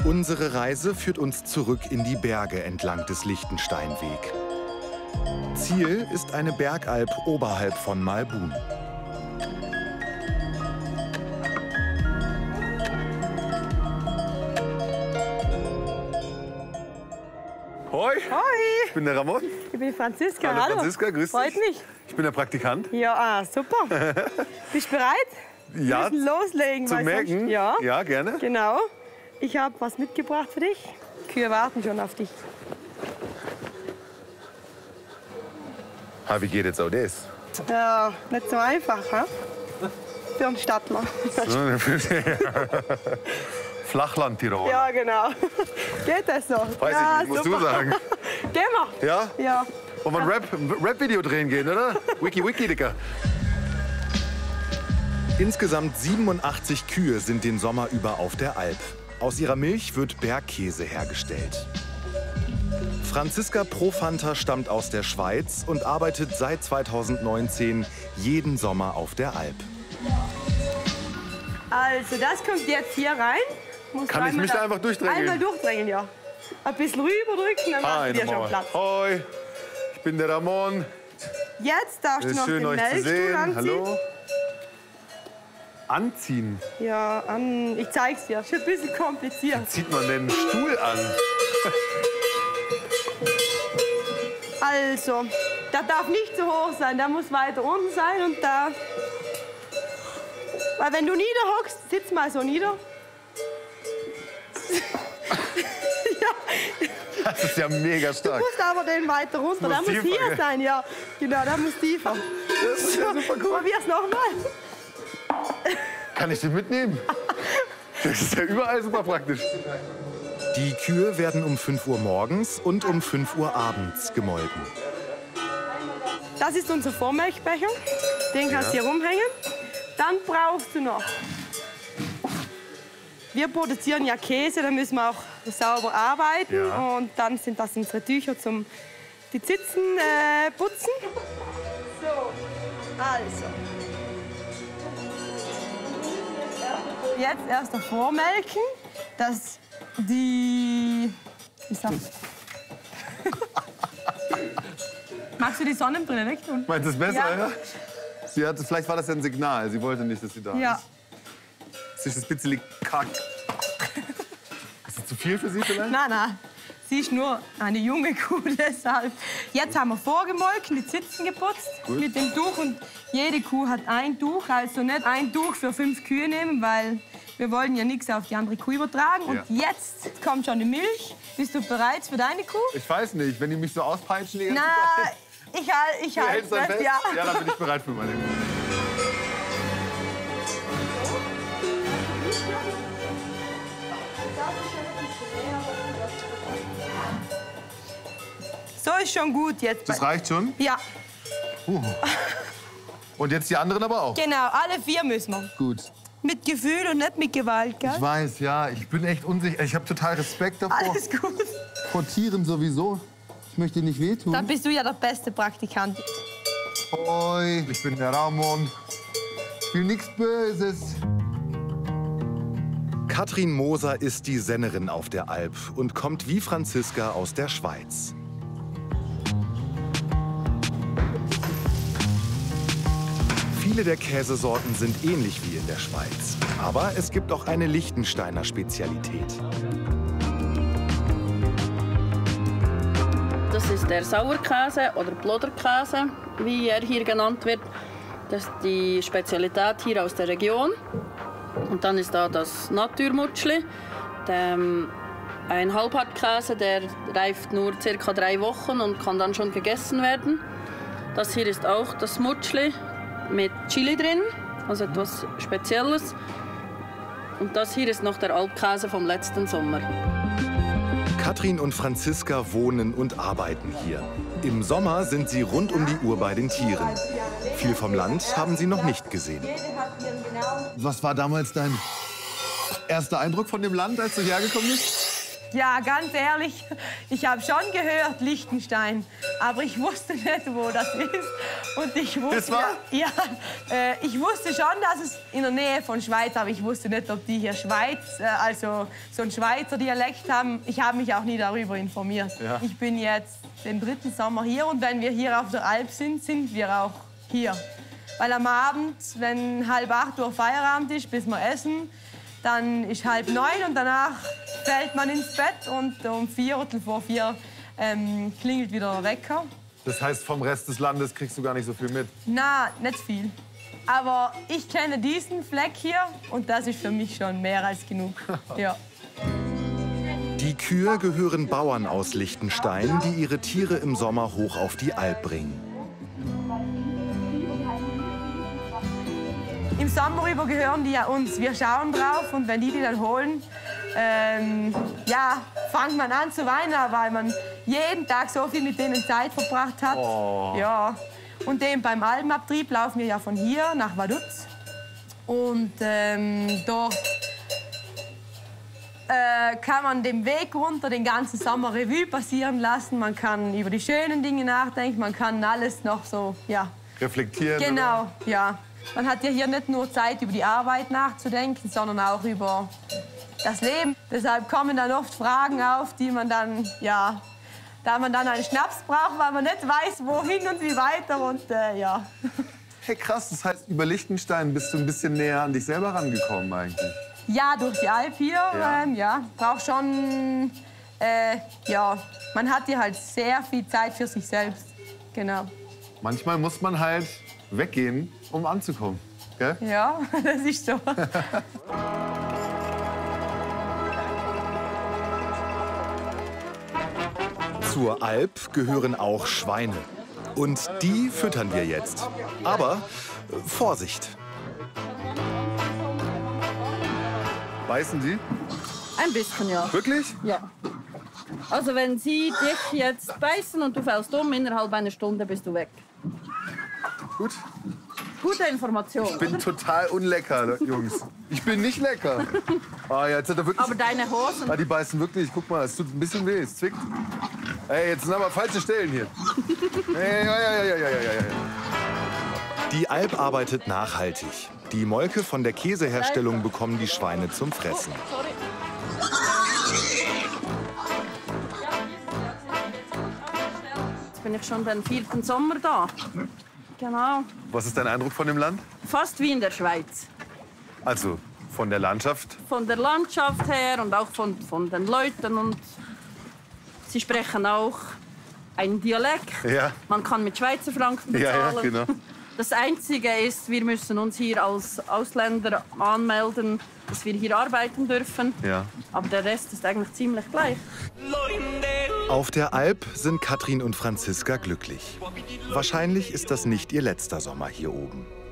Unsere Reise führt uns zurück in die Berge entlang des Lichtensteinweg. Ziel ist eine Bergalp oberhalb von Malbun. Hoi. Hoi. Ich bin der Ramon. Ich bin Franziska. Hallo Franziska, grüß dich. Freut mich. Ich bin der Praktikant. Ja, super. Bist du bereit? Ja. Wir müssen loslegen. Zum Melken? Sonst, ja. Ja, gerne. Genau. Ich habe was mitgebracht für dich. Kühe warten schon auf dich. Wie geht jetzt auch das? Ja, nicht so einfach, ha? Für einen Stadtler. Flachland-Tirol. Ja, genau. Geht das so? Weiß ja, ich nicht, musst super. du sagen. Gehen wir. Ja? Ja. Wollen wir ein Rap-Video drehen gehen, oder? Wiki, Dicker. Insgesamt 87 Kühe sind den Sommer über auf der Alp. Aus ihrer Milch wird Bergkäse hergestellt. Franziska Profanta stammt aus der Schweiz und arbeitet seit 2019 jeden Sommer auf der Alp. Also, das kommt jetzt hier rein. Kann ich mich da einfach durchdrängeln? Einmal durchdrängeln, ja. Ein bisschen rüberdrücken, dann machst du dir schon Platz. Hoi, ich bin der Ramon. Jetzt darfst du noch Schön, den euch zu Melkstuhl sehen. anziehen. Hallo. Anziehen? Ja, ich zeig's dir. Ist ein bisschen kompliziert. Zieht man den Stuhl an? Also, der darf nicht zu hoch sein, der muss weiter unten sein und da. Weil wenn du niederhockst, sitz mal so nieder. Das ist ja mega Du stark. musst aber den weiter runter. Der muss tiefer, hier gell? sein, ja. Genau, der muss tiefer. Das ist ja super cool. Probier's nochmal. Kann ich den mitnehmen? Das ist ja überall super praktisch. Die Kühe werden um 5 Uhr morgens und um 5 Uhr abends gemolken. Das ist unser Vormilchbecher. Den kannst du hier rumhängen. Dann brauchst du noch. Wir produzieren ja Käse, da müssen wir auch sauber arbeiten. Ja. Und dann sind das unsere Tücher zum die Zitzen putzen. So, also. Jetzt erst davor melken, dass die. Wie sagst du? Magst du die Sonnenbrille wegtun? Meinst du es besser, Ja. ja? Sie hatte, vielleicht war das ja ein Signal. Sie wollte nicht, dass sie da Ja. ist. Ist das ein bisschen kack? Ist das zu viel für Sie vielleicht? Nein, nein. Sie ist nur eine junge Kuh, deshalb. Jetzt haben wir vorgemolken, die Zitzen geputzt Gut. mit dem Tuch. Und jede Kuh hat ein Tuch, also nicht ein Tuch für 5 Kühe nehmen, weil wir wollen ja nichts auf die andere Kuh übertragen. Und Ja. jetzt kommt schon die Milch. Bist du bereit für deine Kuh? Ich weiß nicht, wenn die mich so auspeitschen die ganze Na, Zeit. ich Du halte hältst dann fest? ja. Ja, dann bin ich bereit für meine. So ist schon gut jetzt. Das reicht schon? Ja, Und jetzt die anderen aber auch? genau. Alle 4 müssen wir. Gut. Mit Gefühl und nicht mit Gewalt, gell? Ich weiß, ja. Ich bin echt unsicher. Ich habe total Respekt davor. Alles gut. Vor Tieren sowieso. Ich möchte nicht wehtun. Dann bist du ja der beste Praktikant. Hoi, ich bin der Ramon. Ich will nichts Böses. Katrin Moser ist die Sennerin auf der Alp und kommt wie Franziska aus der Schweiz. Viele der Käsesorten sind ähnlich wie in der Schweiz. Aber es gibt auch eine Lichtensteiner Spezialität. Das ist der Sauerkäse oder Plodderkäse, wie er hier genannt wird. Das ist die Spezialität hier aus der Region. Und dann ist da das Naturmutschli, ein Halbhartkäse, der reift nur ca. 3 Wochen und kann dann schon gegessen werden. Das hier ist auch das Mutschli mit Chili drin, also etwas Spezielles. Und das hier ist noch der Alpkäse vom letzten Sommer. Katrin und Franziska wohnen und arbeiten hier. Im Sommer sind sie rund um die Uhr bei den Tieren. Viel vom Land haben sie noch nicht gesehen. Was war damals dein erster Eindruck von dem Land, als du hergekommen bist? Ja, ganz ehrlich, ich habe schon gehört, Liechtenstein, aber ich wusste nicht, wo das ist. Und ich wusste, Das war? ja, ich wusste schon, dass es in der Nähe von Schweiz, aber ich wusste nicht, ob die hier Schweiz, also so einen Schweizer Dialekt haben. Ich habe mich auch nie darüber informiert. Ja. Ich bin jetzt den 3. Sommer hier und wenn wir hier auf der Alp sind, sind wir auch hier. Weil am Abend, wenn 7:30 Uhr Feierabend ist, bis wir essen, dann ist 8:30 und danach fällt man ins Bett und um 4:45 klingelt wieder der Wecker. Das heißt, vom Rest des Landes kriegst du gar nicht so viel mit. Na, nicht viel. Aber ich kenne diesen Fleck hier und das ist für mich schon mehr als genug. Ja. Die Kühe gehören Bauern aus Liechtenstein, die ihre Tiere im Sommer hoch auf die Alp bringen. Im Sommer über gehören die ja uns. Wir schauen drauf und wenn die dann holen, ja, fängt man an zu weinen, weil man jeden Tag so viel mit denen Zeit verbracht hat. Oh. Ja. Und eben beim Alpenabtrieb laufen wir ja von hier nach Vaduz. Und dort kann man den Weg runter den ganzen Sommer Revue passieren lassen. Man kann über die schönen Dinge nachdenken, man kann alles noch so, ja. Reflektieren. Genau, ja. Man hat ja hier nicht nur Zeit, über die Arbeit nachzudenken, sondern auch über das Leben. Deshalb kommen dann oft Fragen auf, die man dann, ja, da man dann einen Schnaps braucht, weil man nicht weiß, wohin und wie weiter und ja. Hey, krass, das heißt, über Liechtenstein bist du ein bisschen näher an dich selber rangekommen eigentlich. Ja, durch die Alp hier, Ja. ja, braucht schon, ja, man hat hier halt sehr viel Zeit für sich selbst, genau. Manchmal muss man halt weggehen, um anzukommen. Gell? Ja, das ist so. Zur Alp gehören auch Schweine. Und die füttern wir jetzt. Aber Vorsicht! Beißen die? Ein bisschen, ja. Wirklich? Ja. Also wenn sie dich jetzt beißen und du fällst um, innerhalb einer Stunde bist du weg. Gut. Gute Information. Ich bin total unlecker, Jungs. Ich bin nicht lecker. Ah, jetzt hat er wirklich. Aber deine Hosen... Ah, die beißen wirklich. Guck mal, es tut ein bisschen weh, es zwickt. Ey, jetzt sind aber falsche Stellen hier. Ey, ja. Die Alp arbeitet nachhaltig. Die Molke von der Käseherstellung bekommen die Schweine zum Fressen. Sorry. Jetzt bin ich schon den 4. Sommer da. Genau. Was ist dein Eindruck von dem Land? Fast wie in der Schweiz. Also, von der Landschaft? Von der Landschaft her und auch von den Leuten. Und sie sprechen auch einen Dialekt. Ja. Man kann mit Schweizer Franken bezahlen. Ja, genau. Das Einzige ist, wir müssen uns hier als Ausländer anmelden, dass wir hier arbeiten dürfen. Ja. Aber der Rest ist eigentlich ziemlich gleich. Auf der Alp sind Katrin und Franziska glücklich. Wahrscheinlich ist das nicht ihr letzter Sommer hier oben.